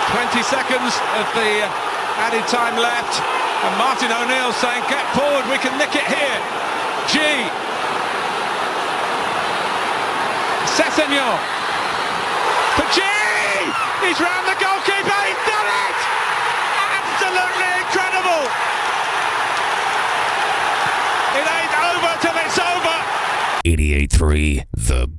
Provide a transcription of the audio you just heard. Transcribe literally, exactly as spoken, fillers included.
twenty seconds of the added time left, and Martin O'Neill saying, get forward, we can nick it here. G. Sessegnon for G. He's round the goalkeeper, he's done it! Absolutely incredible! It ain't over till it's over! eighty-eight point three The